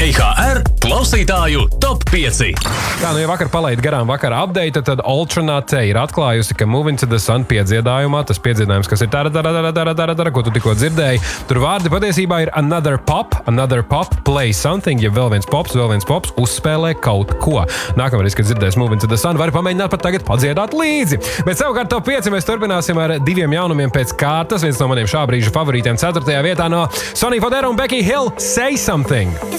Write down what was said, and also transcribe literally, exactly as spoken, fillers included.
P H R klausītāju top pieci. Tā, nu, ja vakar palaid garām vakara update, tad Ultranate ir atklājusi, ka Moving to the Sun piedziedājumā, tas piedziedājums, kas ir tāra, tāra, tāra, tāra, tāra, tāra, ko tu tikko dzirdēji, tur vārdi patiesībā ir another pop, another pop, play something, ja vēl viens pops, vēl viens pops, uzspēlē kaut ko. Nākamreiz, kad dzirdēs Moving to the Sun, vari pamēģināt pat tagad padziedāt līdzi. Bet savukārt top pieci mēs turpināsim ar diviem jaunumiem pēc kārtas. Viens no maniem šā brīža favorītiem ceturtajā vietā no Sonny Fodera un Becky Hill, Say Something.